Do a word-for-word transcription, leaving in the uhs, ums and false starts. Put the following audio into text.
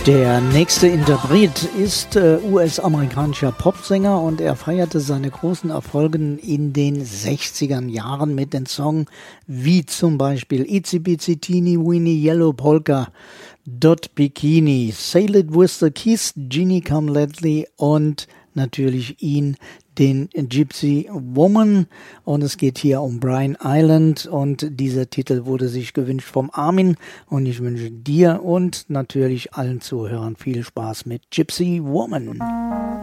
Der nächste Interpret ist äh, U S-amerikanischer Popsänger und er feierte seine großen Erfolge in den sechziger Jahren mit den Songs wie zum Beispiel Itsy Bitsy Teeny Weeny Yellow Polka, Dot Bikini, Sail It With The Kiss, Ginny Come Lately und natürlich ihn, den Gypsy Woman, und es geht hier um Bryan Island und dieser Titel wurde sich gewünscht vom Armin und ich wünsche dir und natürlich allen Zuhörern viel Spaß mit Gypsy Woman.